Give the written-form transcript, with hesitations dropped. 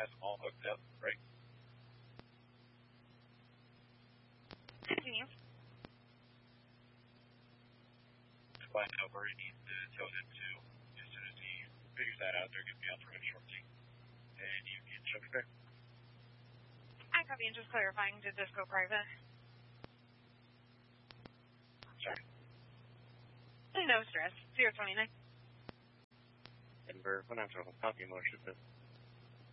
has them all hooked up, right? Continue. Find out where he needs to tow them to. As soon as he figures that out, they're going to be on the road shortly. And you can show me back. I copy and just clarifying, did this go private? Sorry. No stress. 029. Denver, 1 after copy motion.